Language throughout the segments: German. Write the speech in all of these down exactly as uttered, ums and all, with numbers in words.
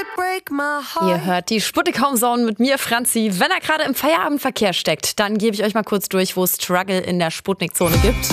Ihr hört die Sputnik Home Zone mit mir, Franzi. Wenn er gerade im Feierabendverkehr steckt, dann gebe ich euch mal kurz durch, wo es Struggle in der Sputnik-Zone gibt.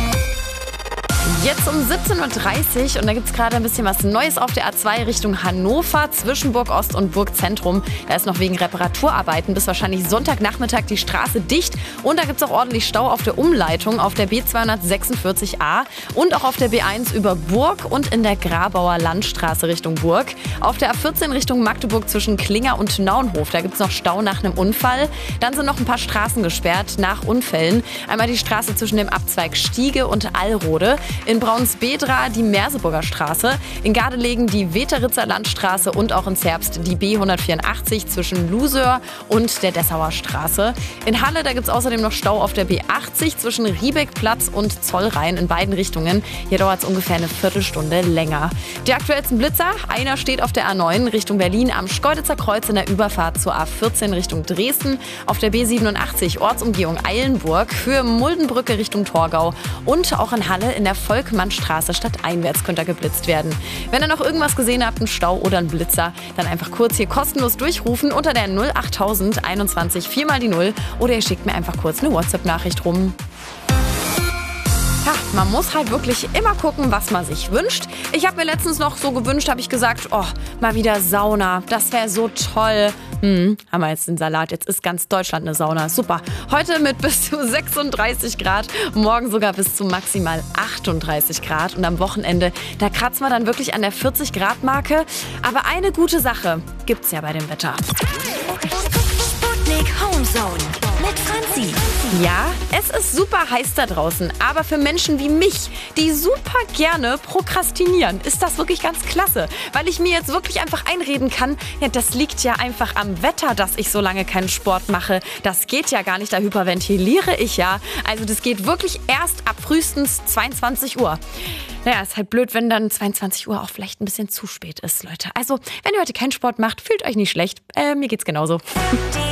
Jetzt um siebzehn Uhr dreißig und da gibt es gerade ein bisschen was Neues auf der A zwei Richtung Hannover zwischen Burg Ost und Burg Zentrum. Da ist noch wegen Reparaturarbeiten bis wahrscheinlich Sonntagnachmittag die Straße dicht und da gibt es auch ordentlich Stau auf der Umleitung auf der B zweihundertsechsundvierzig A und auch auf der B eins über Burg und in der Grabauer Landstraße Richtung Burg. Auf der A vierzehn Richtung Magdeburg zwischen Klinger und Naunhof, da gibt es noch Stau nach einem Unfall. Dann sind noch ein paar Straßen gesperrt nach Unfällen. Einmal die Straße zwischen dem Abzweig Stiege und Allrode. In Braunsbedra die Merseburger Straße, in Gardelegen die Weteritzer Landstraße und auch in Zerbst die B hundertvierundachtzig zwischen Lusör und der Dessauer Straße. In Halle, da gibt es außerdem noch Stau auf der B achtzig zwischen Riebeckplatz und Zollrhein in beiden Richtungen. Hier dauert es ungefähr eine Viertelstunde länger. Die aktuellsten Blitzer, einer steht auf der A neun Richtung Berlin am Schkeuditzer Kreuz in der Überfahrt zur A vierzehn Richtung Dresden, auf der B siebenundachtzig Ortsumgehung Eilenburg für Muldenbrücke Richtung Torgau und auch in Halle in der Volkmannstraße stadteinwärts könnte er geblitzt werden. Wenn ihr noch irgendwas gesehen habt, einen Stau oder einen Blitzer, dann einfach kurz hier kostenlos durchrufen unter der null achttausend einundzwanzig vier mal die null oder ihr schickt mir einfach kurz eine WhatsApp-Nachricht rum. Ja, man muss halt wirklich immer gucken, was man sich wünscht. Ich habe mir letztens noch so gewünscht, habe ich gesagt, oh, mal wieder Sauna, das wäre so toll. Hm, haben wir jetzt den Salat, jetzt ist ganz Deutschland eine Sauna, super. Heute mit bis zu sechsunddreißig Grad, morgen sogar bis zu maximal achtunddreißig Grad und am Wochenende, da kratzen wir dann wirklich an der vierzig Grad Marke. Aber eine gute Sache gibt's ja bei dem Wetter. Sputnik Home Zone mit Franzi. Ja, es ist super heiß da draußen, aber für Menschen wie mich, die super gerne prokrastinieren, ist das wirklich ganz klasse, weil ich mir jetzt wirklich einfach einreden kann, ja, das liegt ja einfach am Wetter, dass ich so lange keinen Sport mache. Das geht ja gar nicht, da hyperventiliere ich ja. Also das geht wirklich erst ab frühestens zweiundzwanzig Uhr. Naja, ist halt blöd, wenn dann zweiundzwanzig Uhr auch vielleicht ein bisschen zu spät ist, Leute. Also, wenn ihr heute keinen Sport macht, fühlt euch nicht schlecht. Äh, mir geht's genauso.